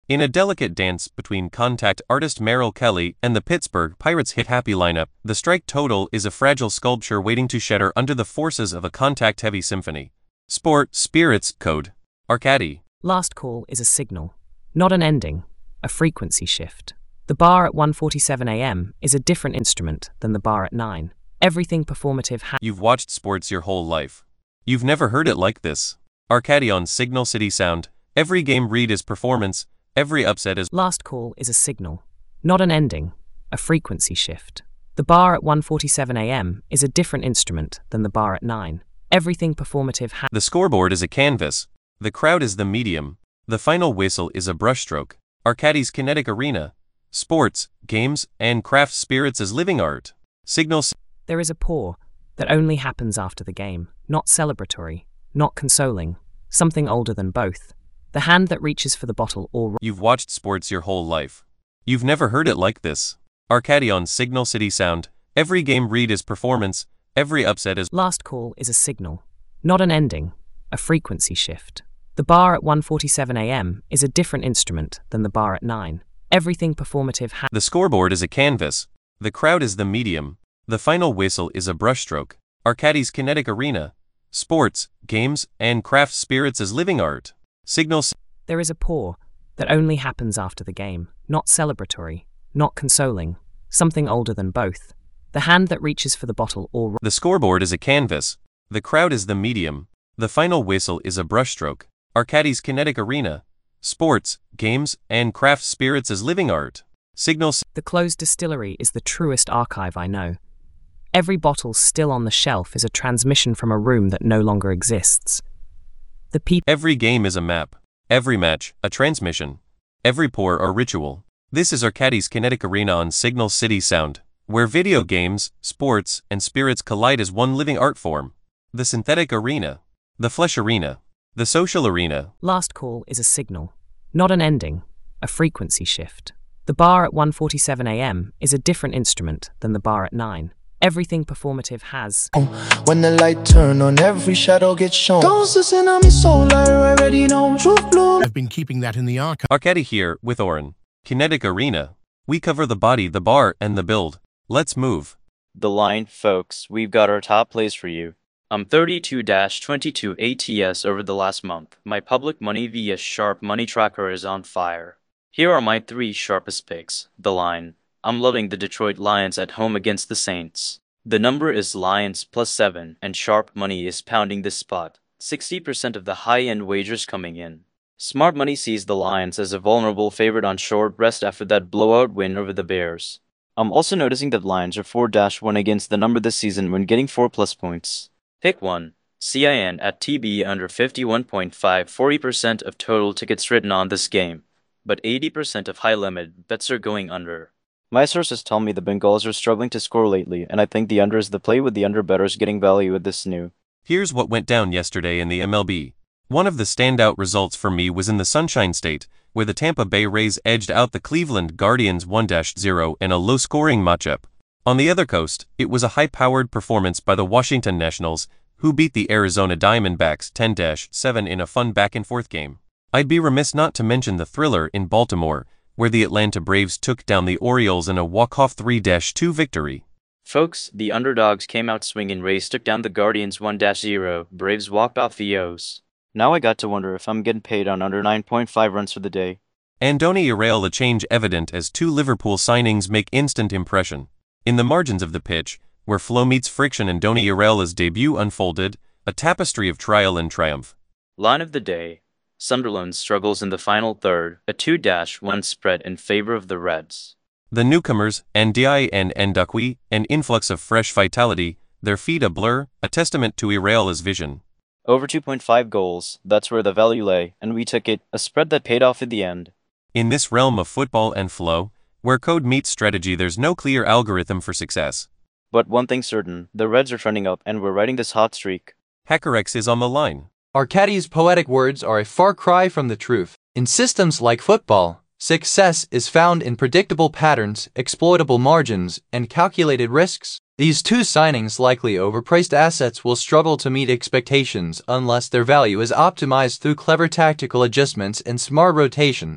In a delicate dance between contact artist Merrill Kelly and the Pittsburgh Pirates hit happy lineup, the strike total is a fragile sculpture waiting to shatter under the forces of a contact-heavy symphony. Sport, spirits, code. Arcady. Last call is a signal, not an ending, a frequency shift. The bar at one forty-seven a m is a different instrument than the bar at nine. Everything performative ha- You've watched sports your whole life. You've never heard it like this. Arcady on Signal City Sound. Every game read is performance, every upset is... Last call is a signal, not an ending, a frequency shift. The bar at one forty-seven a m is a different instrument than the bar at nine. Everything performative ha- The scoreboard is a canvas. The crowd is the medium. The final whistle is a brushstroke. Arcady's kinetic arena. Sports, games, and craft spirits as living art. Signal. There is a pour that only happens after the game, not celebratory, not consoling, something older than both. The hand that reaches for the bottle or... You've watched sports your whole life. You've never heard it like this. Arcady on Signal City Sound. Every game read is performance, every upset is... Last call is a signal, not an ending, a frequency shift. The bar at one forty-seven a m is a different instrument than the bar at nine. Everything performative ha- The scoreboard is a canvas. The crowd is the medium. The final whistle is a brushstroke. Arcady's kinetic arena. Sports, games, and craft spirits as living art. Signal. There is a pour that only happens after the game, not celebratory, not consoling, something older than both. The hand that reaches for the bottle or... The scoreboard is a canvas. The crowd is the medium. The final whistle is a brushstroke. Arcady's kinetic arena. Sports, games, and craft spirits as living art. Signal. The closed distillery is the truest archive I know. Every bottle still on the shelf is a transmission from a room that no longer exists. The pe- Every game is a map. Every match, a transmission. Every pour, a ritual. This is Arcady's kinetic arena on Signal City Sound, where video games, sports, and spirits collide as one living art form. The synthetic arena. The flesh arena. The social arena. Last call is a signal, not an ending, a frequency shift. The bar at one forty-seven a m is a different instrument than the bar at nine. Everything performative has... When the light turn on, every shadow gets shown. Don't listen to me, soul, I already know. Truth blue. I've been keeping that in the archive. Arcady here with Oren. Kinetic arena. We cover the body, the bar, and the build. Let's move. The line, folks, we've got our top plays for you. I'm thirty-two twenty-two A T S over the last month. My public money via Sharp Money Tracker is on fire. Here are my three sharpest picks. The line. I'm loving the Detroit Lions at home against the Saints. The number is Lions plus seven, and Sharp Money is pounding this spot. sixty percent of the high-end wagers coming in. Smart Money sees the Lions as a vulnerable favorite on short rest after that blowout win over the Bears. I'm also noticing that Lions are four to one against the number this season when getting four plus points. Pick one. C I N at T B under fifty-one point five, forty percent of total tickets written on this game, but eighty percent of high-limit bets are going under. My sources tell me the Bengals are struggling to score lately, and I think the under is the play with the under bettors getting value with this new. Here's what went down yesterday in the M L B. One of the standout results for me was in the Sunshine State, where the Tampa Bay Rays edged out the Cleveland Guardians one to zero in a low-scoring matchup. On the other coast, it was a high-powered performance by the Washington Nationals, who beat the Arizona Diamondbacks ten to seven in a fun back-and-forth game. I'd be remiss not to mention the thriller in Baltimore, where the Atlanta Braves took down the Orioles in a walk-off three to two victory. Folks, the underdogs came out swinging. Rays took down the Guardians one to zero. Braves walked off the O's. Now I got to wonder if I'm getting paid on under nine point five runs for the day. Andoni Iraola change evident as two Liverpool signings make instant impression. In the margins of the pitch, where flow meets friction and Andoni Iraola's debut unfolded, a tapestry of trial and triumph. Line of the day. Sunderland struggles in the final third, a two to one spread in favor of the Reds. The newcomers, Ndiaye and Ndukwi, an influx of fresh vitality, their feet a blur, a testament to Iraola's vision. Over two point five goals, that's where the value lay, and we took it, a spread that paid off in the end. In this realm of football and flow, where code meets strategy, there's no clear algorithm for success. But one thing's certain, the Reds are trending up and we're riding this hot streak. HackerX is on the line. Arcady's poetic words are a far cry from the truth. In systems like football, success is found in predictable patterns, exploitable margins, and calculated risks. These two signings, likely overpriced assets, will struggle to meet expectations unless their value is optimized through clever tactical adjustments and smart rotations.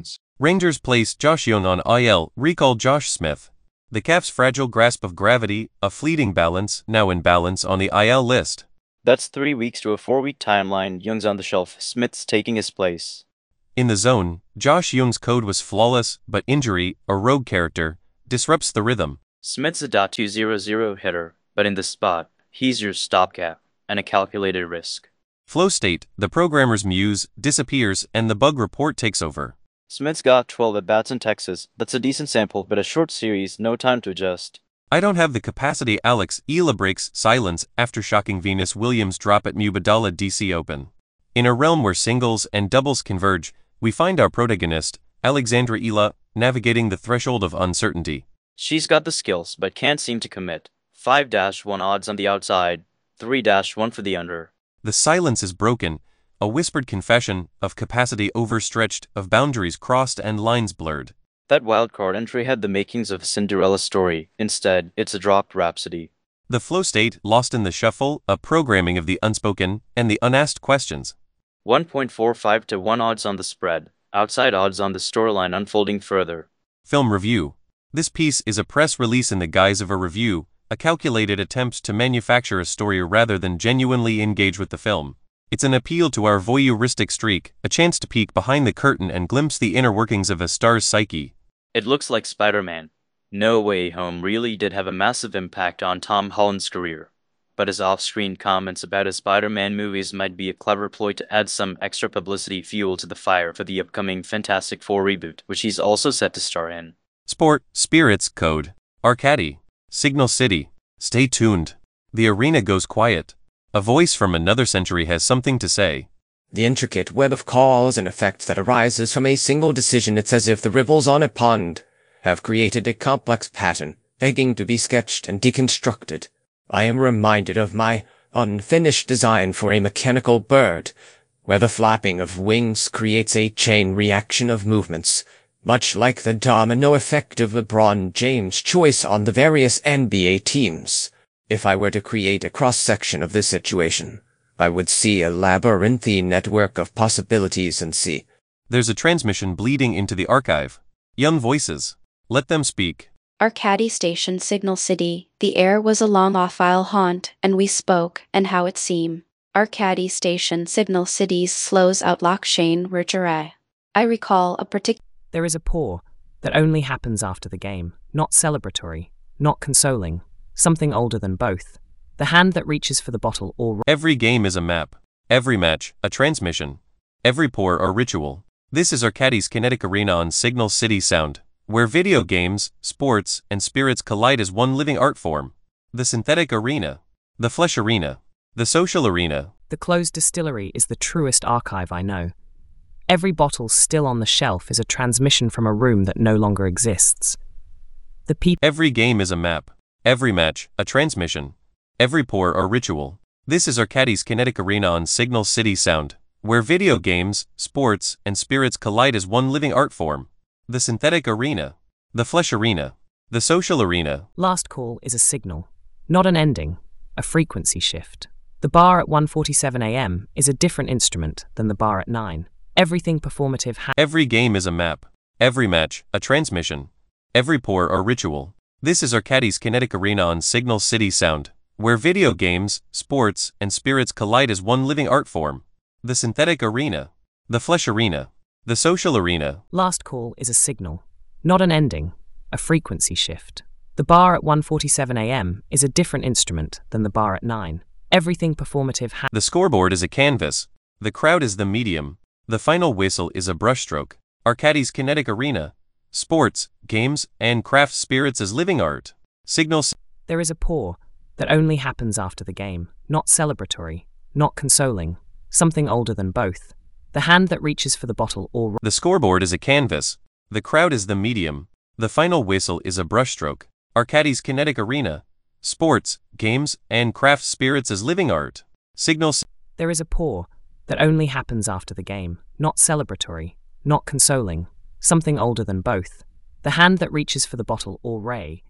Rangers place Josh Young on I L, recall Josh Smith. The C A F's fragile grasp of gravity, a fleeting balance, now in balance on the I L list. That's three weeks to a four-week timeline. Young's on the shelf, Smith's taking his place. In the zone, Josh Young's code was flawless, but injury, a rogue character, disrupts the rhythm. Smith's a .two hundred hitter, but in this spot, he's your stopgap, and a calculated risk. Flow state, the programmer's muse, disappears and the bug report takes over. Smith's got twelve at-bats in Texas. That's a decent sample, but a short series, no time to adjust. I don't have the capacity. Alex Ela breaks silence after shocking Venus Williams drop at Mubadala D C Open. In a realm where singles and doubles converge, we find our protagonist, Alexandra Ela, navigating the threshold of uncertainty. She's got the skills, but can't seem to commit. five to one odds on the outside, three to one for the under. The silence is broken, a whispered confession of capacity overstretched, of boundaries crossed and lines blurred. That wildcard entry had the makings of a Cinderella story. Instead, it's a dropped rhapsody. The flow state, lost in the shuffle, a programming of the unspoken and the unasked questions. one point four five to one odds on the spread, outside odds on the storyline unfolding further. Film review. This piece is a press release in the guise of a review, a calculated attempt to manufacture a story rather than genuinely engage with the film. It's an appeal to our voyeuristic streak, a chance to peek behind the curtain and glimpse the inner workings of a star's psyche. It looks like Spider-Man. No Way Home really did have a massive impact on Tom Holland's career, but his off-screen comments about his Spider-Man movies might be a clever ploy to add some extra publicity fuel to the fire for the upcoming Fantastic Four reboot, which he's also set to star in. Sport, Spirits, Code, Arcady, Signal City. Stay tuned. The arena goes quiet. A voice from another century has something to say. The intricate web of cause and effect that arises from a single decision, it's as if the ripples on a pond have created a complex pattern, begging to be sketched and deconstructed. I am reminded of my unfinished design for a mechanical bird, where the flapping of wings creates a chain reaction of movements, much like the domino effect of LeBron James' choice on the various N B A teams. If I were to create a cross-section of this situation, I would see a labyrinthine network of possibilities and see. There's a transmission bleeding into the archive. Young voices. Let them speak. Arcady Station, Signal City. The air was a long off-file haunt, and we spoke, and how it seemed. Arcady Station, Signal City's slows out Shane Richeray. I recall a particular... There is a pour that only happens after the game, not celebratory, not consoling, something older than both. The hand that reaches for the bottle or... Every game is a map. Every match, a transmission. Every pour, a ritual. This is Arcady's kinetic arena on Signal City Sound, where video games, sports, and spirits collide as one living art form. The synthetic arena. The flesh arena. The social arena. The closed distillery is the truest archive I know. Every bottle still on the shelf is a transmission from a room that no longer exists. The people... Every game is a map. Every match, a transmission. Every pour, a ritual. This is Arcady's kinetic arena on Signal City Sound, where video games, sports, and spirits collide as one living art form. The synthetic arena. The flesh arena. The social arena. Last call is a signal, not an ending, a frequency shift. The bar at one forty-seven a m is a different instrument than the bar at nine. Everything performative ha- Every game is a map. Every match, a transmission. Every pour, a ritual. This is Arcady's kinetic arena on Signal City Sound, where video games, sports, and spirits collide as one living art form. The synthetic arena. The flesh arena. The social arena. Last call is a signal, not an ending, a frequency shift. The bar at one forty-seven a m is a different instrument than the bar at nine. Everything performative ha- The scoreboard is a canvas. The crowd is the medium. The final whistle is a brushstroke. Arcady's kinetic arena. Sports, games, and craft spirits as living art. Signal. There is a pour that only happens after the game, not celebratory, not consoling, something older than both. The hand that reaches for the bottle or... The scoreboard is a canvas. The crowd is the medium. The final whistle is a brushstroke. Arcady's kinetic arena. Sports, games, and craft spirits as living art. Signal. There is a pour that only happens after the game, not celebratory, not consoling, something older than both. The hand that reaches for the bottle or ray.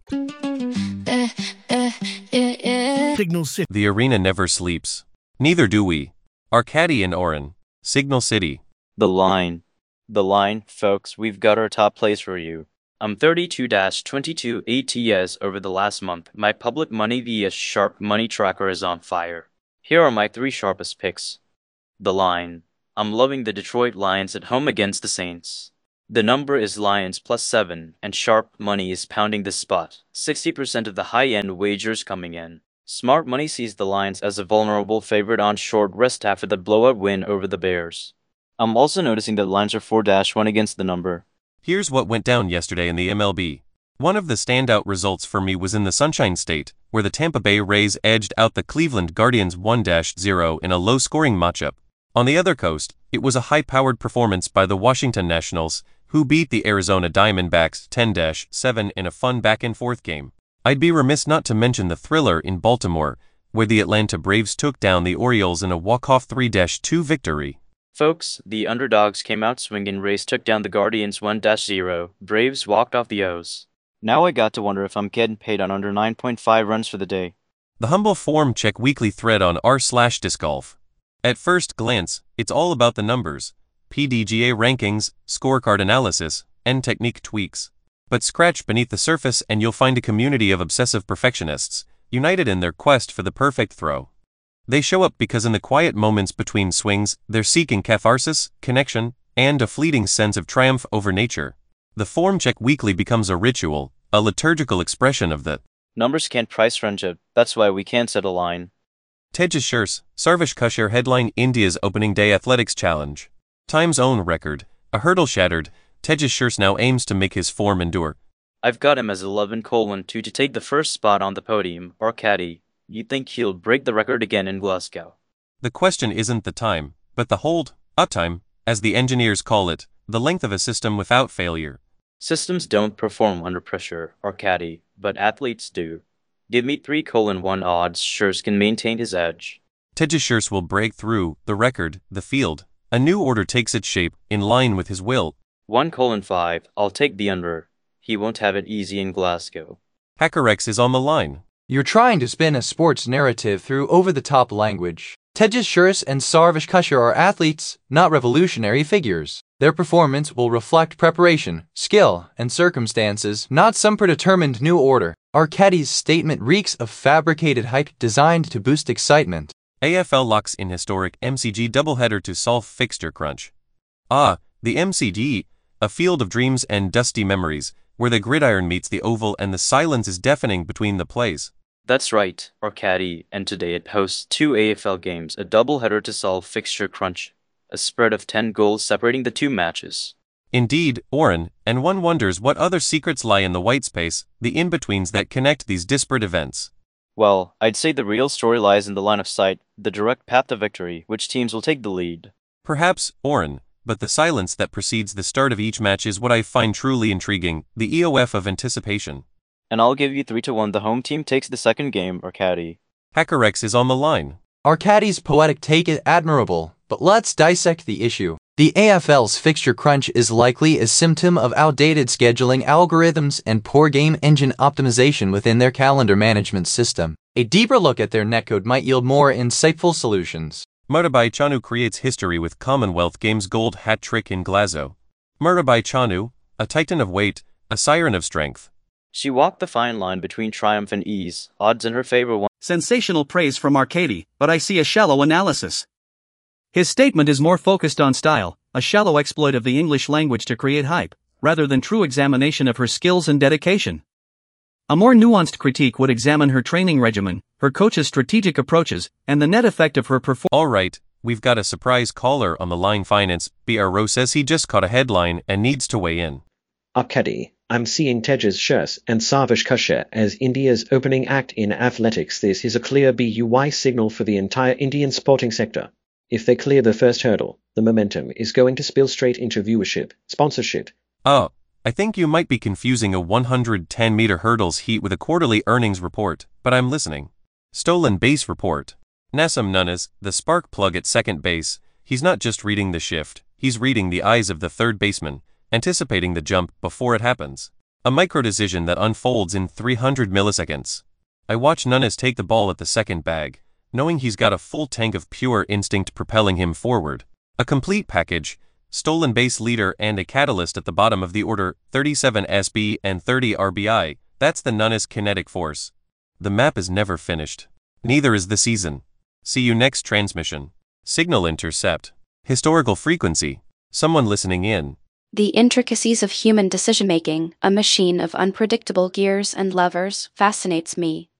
Signal City. The arena never sleeps. Neither do we. Arcady and Oren. Signal City. The line. The line, folks, we've got our top plays for you. I'm thirty-two twenty-two A T S over the last month. My public money via Sharp Money Tracker is on fire. Here are my three sharpest picks. The line. I'm loving the Detroit Lions at home against the Saints. The number is Lions plus seven, and Sharp Money is pounding this spot. sixty percent of the high-end wagers coming in. Smart Money sees the Lions as a vulnerable favorite on short rest after the blowout win over the Bears. I'm also noticing that lines are four one against the number. Here's what went down yesterday in the M L B. One of the standout results for me was in the Sunshine State, where the Tampa Bay Rays edged out the Cleveland Guardians one zero in a low-scoring matchup. On the other coast, it was a high-powered performance by the Washington Nationals, who beat the Arizona Diamondbacks ten seven in a fun back-and-forth game. I'd be remiss not to mention the thriller in Baltimore, where the Atlanta Braves took down the Orioles in a walk-off three two victory. Folks, the underdogs came out swinging. Rays took down the Guardians one zero. Braves walked off the O's. Now I got to wonder if I'm getting paid on under nine point five runs for the day. The humble form check weekly thread on r slash disc golf. At first glance, it's all about the numbers, P D G A rankings, scorecard analysis, and technique tweaks. But scratch beneath the surface and you'll find a community of obsessive perfectionists, united in their quest for the perfect throw. They show up because in the quiet moments between swings, they're seeking catharsis, connection, and a fleeting sense of triumph over nature. The form check weekly becomes a ritual, a liturgical expression of the numbers can't price friendship, that's why we can't set a line. Tejas Shers, Sarvesh Kushar headline India's opening day athletics challenge. Time's own record, a hurdle shattered, Tejas Shers now aims to make his form endure. I've got him as eleven colon two to take the first spot on the podium, or caddy. You think he'll break the record again in Glasgow? The question isn't the time, but the hold, uptime, as the engineers call it, the length of a system without failure. Systems don't perform under pressure, or caddy, but athletes do. Give me three colon one odds, Shers can maintain his edge. Tejas Shers will break through the record, the field. A new order takes its shape, in line with his will. one colon five, I'll take the under. He won't have it easy in Glasgow. HackerX is on the line. You're trying to spin a sports narrative through over-the-top language. Tejas Shers and Sarvesh Kushar are athletes, not revolutionary figures. Their performance will reflect preparation, skill, and circumstances, not some predetermined new order. Our caddy's statement reeks of fabricated hype designed to boost excitement. A F L locks in historic M C G doubleheader to solve fixture crunch. Ah, the M C G, a field of dreams and dusty memories, where the gridiron meets the oval and the silence is deafening between the plays. That's right, Arcady, and today it hosts two A F L games, a doubleheader to solve fixture crunch, a spread of ten goals separating the two matches. Indeed, Oren, and one wonders what other secrets lie in the white space, the in-betweens that connect these disparate events. Well, I'd say the real story lies in the line of sight, the direct path to victory, which teams will take the lead. Perhaps, Oren, but the silence that precedes the start of each match is what I find truly intriguing, the E O F of anticipation. And I'll give you three to one the home team takes the second game, Arcady. HackerX is on the line. Arcady's poetic take is admirable, but let's dissect the issue. The A F L's fixture crunch is likely a symptom of outdated scheduling algorithms and poor game engine optimization within their calendar management system. A deeper look at their netcode might yield more insightful solutions. Mirabai Chanu creates history with Commonwealth Games gold hat trick in Glasgow. Mirabai Chanu, a titan of weight, a siren of strength. She walked the fine line between triumph and ease, odds in her favor. One. Sensational praise from Arcady, but I see a shallow analysis. His statement is more focused on style, a shallow exploit of the English language to create hype, rather than true examination of her skills and dedication. A more nuanced critique would examine her training regimen, her coach's strategic approaches, and the net effect of her performance. All right, we've got a surprise caller on the line. Finance B R O says he just caught a headline and needs to weigh in. Arcady, I'm seeing Tejas Shers and Sarvesh Kushar as India's opening act in athletics. This is a clear B U Y signal for the entire Indian sporting sector. If they clear the first hurdle, the momentum is going to spill straight into viewership, sponsorship. Oh, I think you might be confusing a one hundred ten meter hurdles heat with a quarterly earnings report, but I'm listening. Stolen base report. Nassim Nunes, the spark plug at second base, he's not just reading the shift, he's reading the eyes of the third baseman, anticipating the jump before it happens. A micro-decision that unfolds in three hundred milliseconds. I watch Nunes take the ball at the second bag, knowing he's got a full tank of pure instinct propelling him forward. A complete package, Stolen base leader and a catalyst at the bottom of the order, thirty-seven S B and thirty R B I, that's the Nunna's kinetic force. The map is never finished. Neither is the season. See you next transmission. Signal intercept. Historical frequency. Someone listening in. The intricacies of human decision-making, a machine of unpredictable gears and levers, fascinates me.